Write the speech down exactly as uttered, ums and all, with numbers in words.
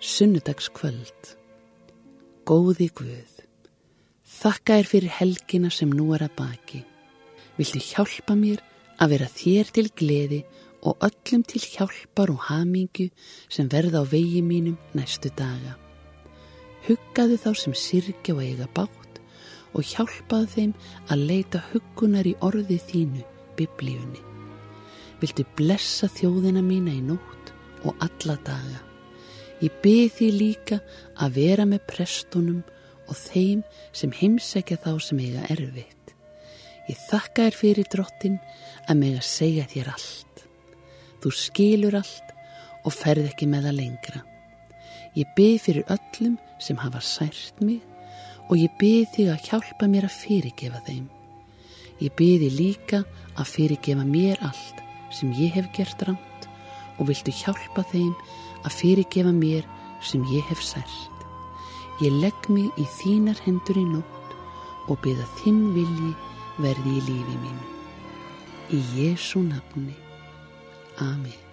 Sunnudagskvöld. Góði Guð, þakka þér fyrir helgina sem nú er að baki. Viltu hjálpa mér að vera þér til gleði og öllum til hjálpar og hamingju sem verða á vegi mínum næstu daga. Huggaðu þá sem syrgja og eiga bágt og hjálpaðu þeim að leita huggunar í orði þínu, Biblíunni. Viltu blessa þjóðina mína í nótt og alla daga. Ég bið því líka að vera með prestunum og þeim sem heimsækja þá sem eiga erfitt. Ég þakka þér fyrir, Drottin, að mega segja þér allt. Þú skilur allt og ferð ekki með það lengra. Ég bið fyrir öllum sem hafa sært mig og ég bið þig að hjálpa mér að fyrirgefa þeim. Ég bið þig líka að fyrirgefa mér allt sem ég hef gert rangt og viltu hjálpa þeim að fyrirgefa mér sem ég hef sært. Ég legg mig í þínar hendur í nótt og bið að þinn vilji verði í lífi mínu. Í Jesú nafni. Amen.